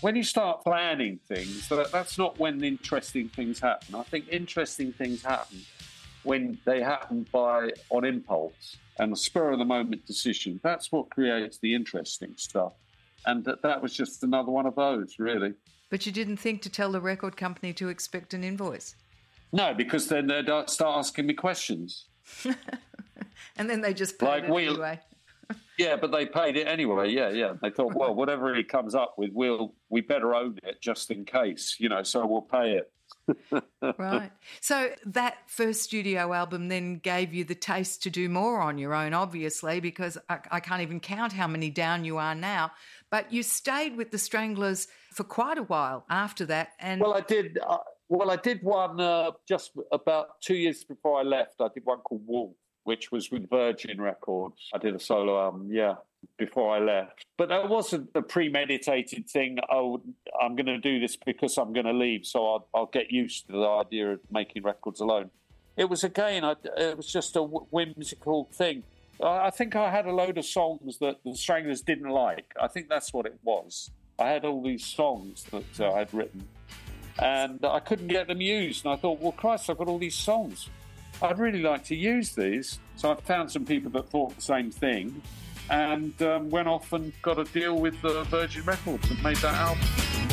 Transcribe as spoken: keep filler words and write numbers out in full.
when you start planning things, that, that's not when interesting things happen. I think interesting things happen when they happen by on impulse and a spur-of-the-moment decision. That's what creates the interesting stuff. And that, that was just another one of those, really. But you didn't think to tell the record company to expect an invoice? No, because then they'd start asking me questions. And then they just paid like it we, anyway. Yeah, but they paid it anyway. Yeah, yeah. They thought, well, whatever he comes up with, we'll we better own it just in case, you know. So we'll pay it. Right. So that first studio album then gave you the taste to do more on your own, obviously, because I, I can't even count how many down you are now. But you stayed with the Stranglers for quite a while after that. And well, I did. Uh, well, I did one uh, just about two years before I left. I did one called Wolf, which was with Virgin Records. I did a solo album, yeah, before I left. But that wasn't a premeditated thing. Oh, I'm going to do this because I'm going to leave, so I'll, I'll get used to the idea of making records alone. It was, again, I, it was just a whimsical thing. I think I had a load of songs that the Stranglers didn't like. I think that's what it was. I had all these songs that uh, I'd written, and I couldn't get them used. And I thought, well, Christ, I've got all these songs. I'd really like to use these. So I found some people that thought the same thing and um, went off and got a deal with uh, Virgin Records and made that album.